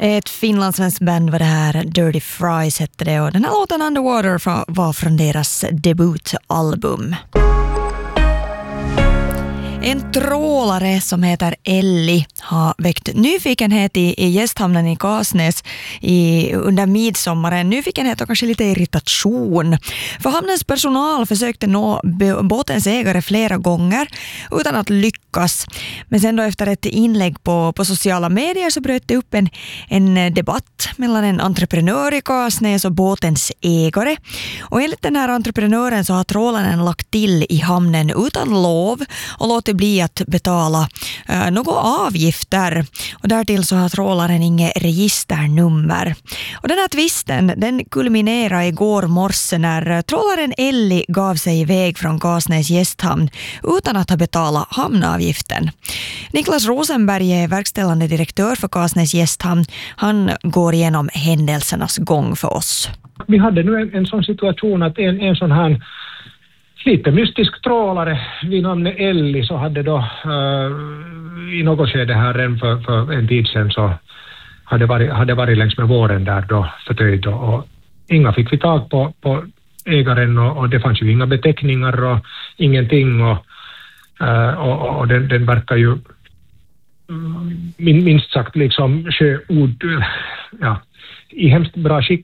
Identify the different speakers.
Speaker 1: Ett finlandssvenskt band var det här, Dirty Fries hette det, och den här låten Underwater var från deras debutalbum. En trålare som heter Elli har väckt nyfikenhet i gästhamnen i Kasnäs under midsommaren. Nyfikenhet och kanske lite irritation. För hamnens personal försökte nå båtens ägare flera gånger utan att lyckas. Men sen då efter ett inlägg på sociala medier så bröt det upp en debatt mellan en entreprenör i Kasnäs och båtens ägare. Och enligt den här entreprenören så har trålaren lagt till i hamnen utan lov och låtit bli att betala några avgifter. Och därtill så har trålaren inget registernummer. Och den här tvisten, den kulminerade igår morse när trålaren Elli gav sig iväg från Kasnäs gästhamn utan att ha betalat hamnavgiften. Niklas Rosenberg är verkställande direktör för Kasnäs gästhamn. Han går igenom händelsernas gång för oss.
Speaker 2: Vi hade nu en sån situation att en sån här lite mystisk trålare vid namn Elli så hade då i något skede här redan för en tid sedan så hade varit längs med våren där då förtöjd och inga fick vi tag på ägaren och det fanns ju inga beteckningar och ingenting och den verkar ju minst sagt liksom sjöord i hemskt bra skick